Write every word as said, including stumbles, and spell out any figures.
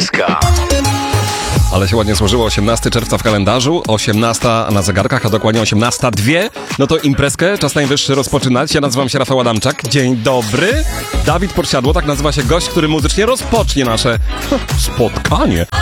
Imprezka. Ale się ładnie złożyło, osiemnastego czerwca w kalendarzu, osiemnasta na zegarkach, a dokładnie osiemnasta dwie. No to imprezkę, czas najwyższy rozpoczynać. Ja nazywam się Rafał Adamczak. Dzień dobry. Dawid Podsiadło, tak nazywa się gość, który muzycznie rozpocznie nasze spotkanie.